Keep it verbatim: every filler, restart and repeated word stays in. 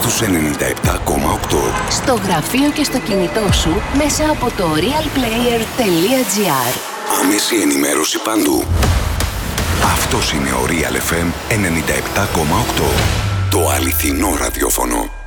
στους ενενήντα επτά κόμμα οκτώ. Στο γραφείο και στο κινητό σου μέσα από το realplayer.gr. Άμεση ενημέρωση παντού. Αυτός είναι ο Real εφ εμ ενενήντα επτά κόμμα οκτώ. Το αληθινό ραδιόφωνο.